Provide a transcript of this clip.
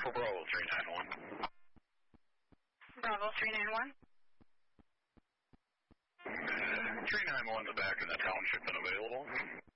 for Bravo 391. Bravo 391. 391 in the back of the township and available.